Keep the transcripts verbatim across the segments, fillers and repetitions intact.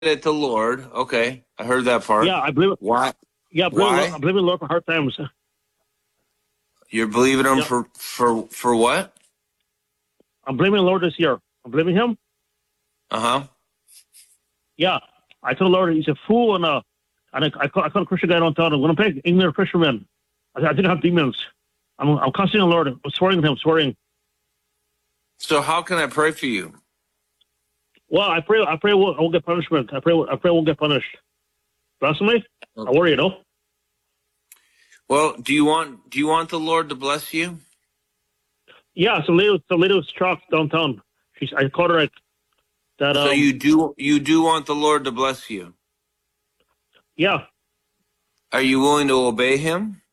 at the Lord. Okay, I heard that part. Yeah, I believe. Why? Yeah, I believe, Why? I believe in the Lord for hard times. You're believing him Yeah. for for for what? I'm blaming the Lord this year. I'm blaming him. Uh huh. Yeah, I told the Lord he's a fool, and uh, and I, I call I call a Christian guy downtown in Winnipeg, ignorant fisherman. I, I didn't have demons. I'm I'm constantly the Lord. I'm swearing to him, swearing. So how can I pray for you? Well, I pray. I pray I won't, I won't get punishment. I pray. I pray I won't get punished. Personally, I worry. You know. Well, do you want do you want the Lord to bless you? Yeah, some lady, some lady was shocked downtown. She's. I called her like that. So um, you do you do want the Lord to bless you? Yeah, Are you willing to obey Him?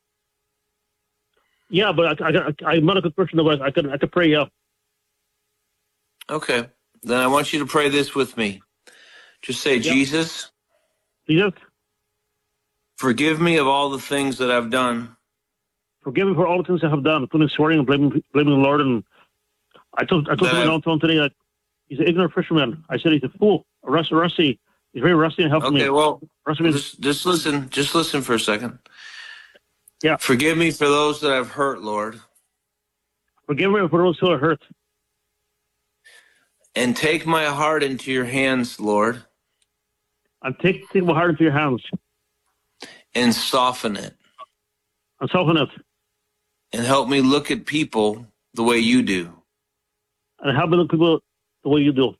yeah, but I, I, I, I'm not a good person. But I could, I could pray. Yeah. Okay. Then I want you to pray this with me. Just say, Yeah. Jesus, Jesus, forgive me of all the things that I've done. forgive me for all the things I have done, including swearing and blaming, blaming the Lord. And I told, I told That someone I've- downtown today that he's an ignorant fisherman. I said he's a fool, a rusty, rusty. He's very rusty and helping me. Okay, well, Rusty means, just, just listen. Just listen for a second. Yeah. Forgive me for those that I've hurt, Lord, forgive me for those who are hurt, and take my heart into your hands, Lord, and take, take my heart into your hands and soften it, and soften it, and help me look at people the way you do. and help me look people the way you do.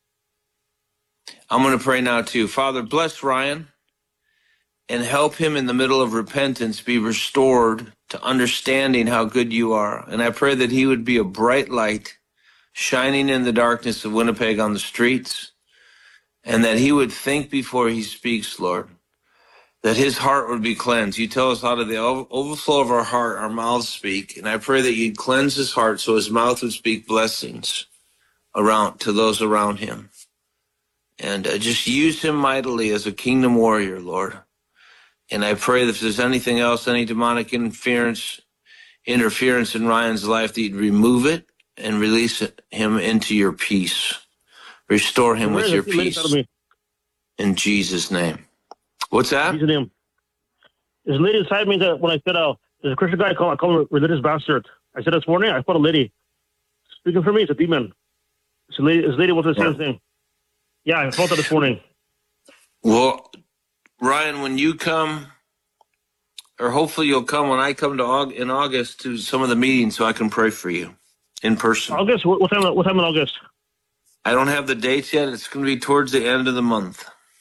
I'm going to pray now too. Father, bless Ryan and help him in the middle of repentance be restored to understanding how good you are. And I pray that he would be a bright light shining in the darkness of Winnipeg on the streets, and that he would think before he speaks, Lord, that his heart would be cleansed. You tell us out of the overflow of our heart, our mouths speak. And I pray that you'd cleanse his heart so his mouth would speak blessings around to those around him. And uh, just use him mightily as a kingdom warrior, Lord. And I pray that if there's anything else, any demonic interference, interference in Ryan's life, that you'd remove it and release it, him into your peace. Restore him with your peace. In Jesus' name. What's that? Jesus' name. There's a lady inside me that when I said, oh, there's a Christian guy, I call, I call him a religious bastard. I said this morning, I fought a lady. Speaking for me, it's a demon. This lady, this lady was the same thing. Yeah, I fought that this morning. Well, Ryan, when you come, or hopefully you'll come when I come to Aug- in August to some of the meetings so I can pray for you in person. August? What, what time? What time in August? I don't have the dates yet. It's going to be towards the end of the month.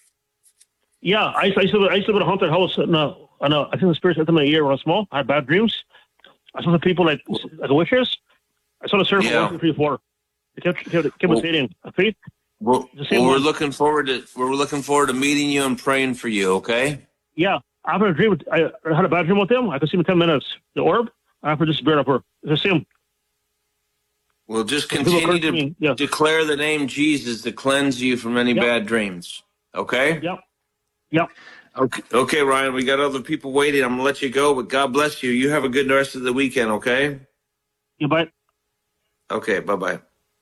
Yeah, I, I used to live, I used to live in a haunted house. And uh, and, uh, I think the spirits entered my ear when I was small. I had bad dreams. I saw some people like like witches. I saw the circle Yeah. one, two, three, four. They kept kept, kept Well- saying, faith. Well, The same well, we're one. looking forward to we're looking forward to meeting you and praying for you. Okay. Yeah, after a dream, with- I had a bad dream with them. I could see him in ten minutes. The orb. After this spirit up her, it's the same. We'll just People continue curse to me, yeah. declare the name Jesus to cleanse you from any Yep. bad dreams. Okay. Yep. Yep. Okay. Okay, Ryan. We got other people waiting. I'm gonna let you go, but God bless you. You have a good rest of the weekend. Okay. Yeah, but Okay. Bye bye.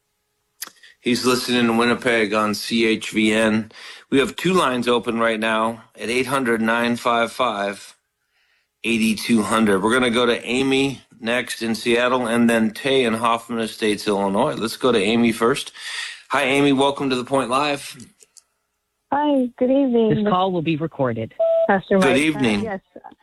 He's listening in Winnipeg on C H V N. We have two lines open right now at eight hundred, nine five five, eight two hundred. We're going to go to Amy next in Seattle and then Tay in Hoffman Estates, Illinois. Let's go to Amy first. Hi, Amy. Welcome to The Point Live. Hi, good evening. This call will be recorded. Pastor Mike. Good evening. Uh, yes.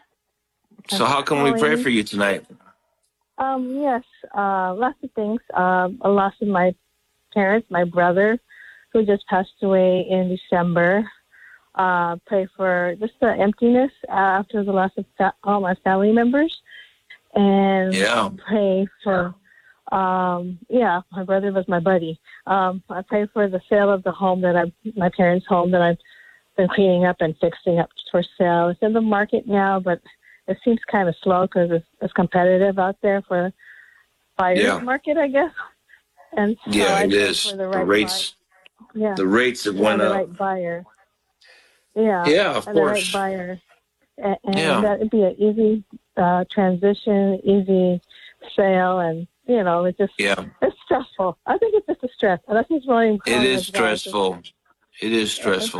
So how can we pray for you tonight? Um, yes, uh, lots of things. Um, a loss of my parents, my brother, who just passed away in December. Uh, pray for just the emptiness after the loss of fa- all my family members. And Yeah. pray for, um, yeah, my brother was my buddy. Um, I pray for the sale of the home that I, my parents' home that I've been cleaning up and fixing up for sale. It's in the market now, but it seems kind of slow because it's, it's competitive out there for buyer's Yeah. market, I guess. And so Yeah, I it pray is. for The right rates, buy- yeah, the rates have yeah, went the up. right buyer. Yeah, Yeah, of and the right course. buyer. And, and Yeah. that would be an easy uh, transition, easy sale, and you know, it's just Yeah. it's stressful. I think it's just a stress. And that's just really It is stressful. It is stressful.